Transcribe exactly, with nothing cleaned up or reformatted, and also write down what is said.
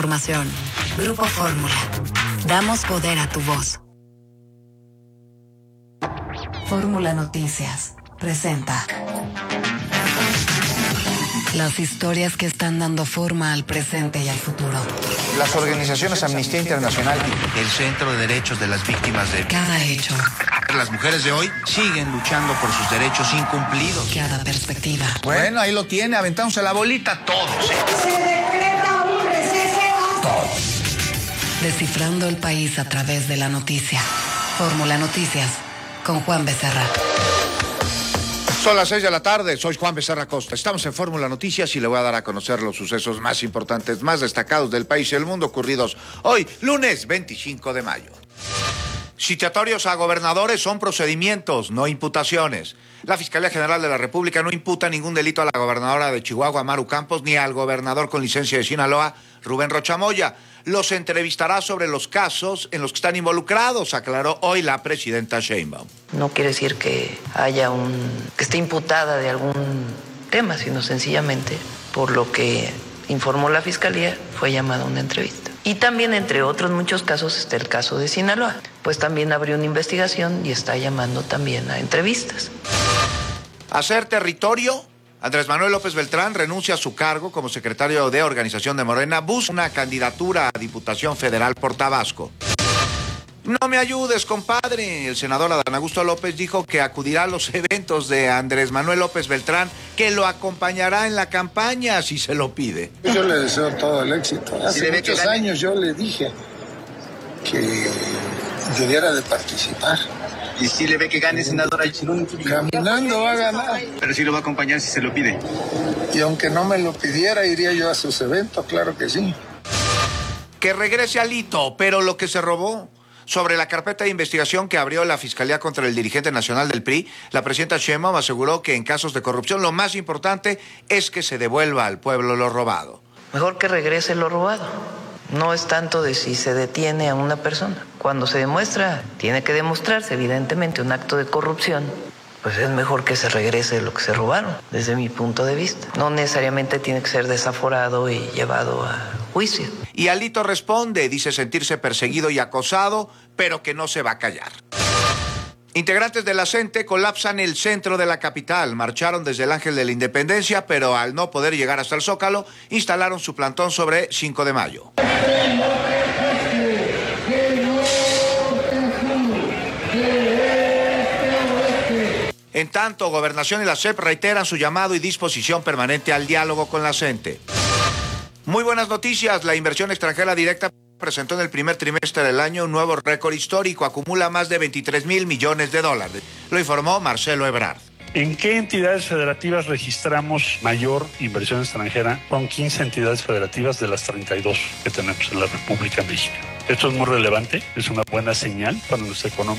información. Grupo Fórmula. Damos poder a tu voz. Fórmula Noticias presenta las historias que están dando forma al presente y al futuro. Las organizaciones Amnistía Internacional, el Centro de Derechos de las Víctimas de... Cada hecho. Las mujeres de hoy siguen luchando por sus derechos incumplidos. Cada perspectiva. Bueno, ahí lo tiene, aventándose la bolita todos. ¿eh? Se decreta un receso. Todos. Descifrando el país a través de la noticia. Fórmula Noticias con Juan Becerra. Son las seis de la tarde, soy Juan Becerra Costa. Estamos en Fórmula Noticias y le voy a dar a conocer los sucesos más importantes, más destacados del país y el mundo ocurridos hoy, lunes veinticinco de mayo. Citatorios a gobernadores son procedimientos, no imputaciones. La Fiscalía General de la República no imputa ningún delito a la gobernadora de Chihuahua, Maru Campos, ni al gobernador con licencia de Sinaloa, Rubén Rocha Moya. Los entrevistará sobre los casos en los que están involucrados, aclaró hoy la presidenta Sheinbaum. No quiere decir que haya un que esté imputada de algún tema, sino sencillamente por lo que informó la Fiscalía fue llamada a una entrevista. Y también, entre otros muchos casos, está el caso de Sinaloa. Pues también abrió una investigación y está llamando también a entrevistas. Hacer territorio. Andrés Manuel López Beltrán renuncia a su cargo como secretario de organización de Morena. Busca una candidatura a Diputación Federal por Tabasco. No me ayudes, compadre. El senador Adán Augusto López dijo que acudirá a los eventos de Andrés Manuel López Beltrán, que lo acompañará en la campaña si se lo pide. Yo le deseo todo el éxito. Hace muchos años yo le dije que debiera de participar. ¿Y si le ve que gane, senador? Caminando va a ganar. Pero sí lo va a acompañar si se lo pide. Y aunque no me lo pidiera, iría yo a sus eventos, claro que sí. Que regrese Alito, pero lo que se robó. Sobre la carpeta de investigación que abrió la Fiscalía contra el dirigente nacional del P R I, la presidenta Sheinbaum aseguró que en casos de corrupción lo más importante es que se devuelva al pueblo lo robado. Mejor que regrese lo robado. No es tanto de si se detiene a una persona. Cuando se demuestra, tiene que demostrarse evidentemente un acto de corrupción, pues es mejor que se regrese lo que se robaron, desde mi punto de vista. No necesariamente tiene que ser desaforado y llevado a juicio. Y Alito responde, dice sentirse perseguido y acosado, pero que no se va a callar. Integrantes de la CENTE colapsan el centro de la capital. Marcharon desde el Ángel de la Independencia, pero al no poder llegar hasta el Zócalo, instalaron su plantón sobre cinco de mayo. En tanto, Gobernación y la S E P reiteran su llamado y disposición permanente al diálogo con la CENTE. Muy buenas noticias, la inversión extranjera directa presentó en el primer trimestre del año un nuevo récord histórico, acumula más de veintitrés mil millones de dólares. Lo informó Marcelo Ebrard. ¿En qué entidades federativas registramos mayor inversión extranjera? Son quince entidades federativas de las treinta y dos que tenemos en la República Mexicana. Esto es muy relevante, es una buena señal para nuestra economía.